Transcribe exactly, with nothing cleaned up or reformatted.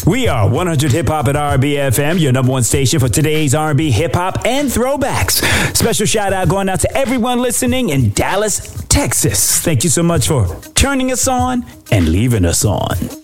We are one hundred Hip Hop at R and B F M, your number one station for today's R and B, hip hop, and throwbacks. Special shout out going out to everyone listening in Dallas, Texas. Thank you so much for turning us on and leaving us on.